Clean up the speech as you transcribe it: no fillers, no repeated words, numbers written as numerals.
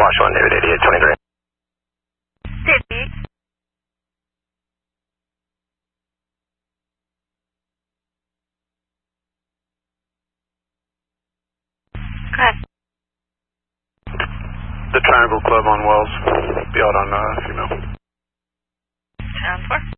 Wash 1, David 8823. David. Go ahead. The Triangle Club on Wells. Be out on female. 10-4.